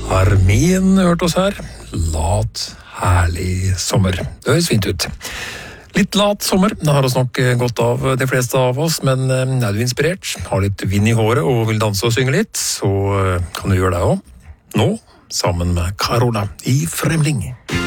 Armeen hørte oss her. Lat herlig sommer. Det høres fint ut. Litt lat sommer, det har oss nok godt av de fleste av oss, men er du inspirert, har litt vind i håret og vil danse og synge litt, så kan du gjøre det også. Nå, sammen med Carola i Fremling.